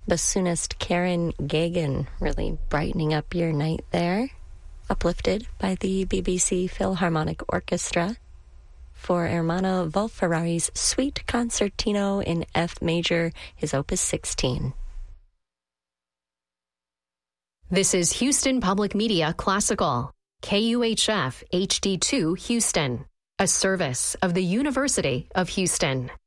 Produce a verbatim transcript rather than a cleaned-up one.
bassoonist Karen Gagan really brightening up your night there, uplifted by the B B C Philharmonic Orchestra for Ermanno Wolf-Ferrari's Suite Concertino in F major, his Opus sixteen. This is Houston Public Media Classical, K U H F H D two Houston, a service of the University of Houston.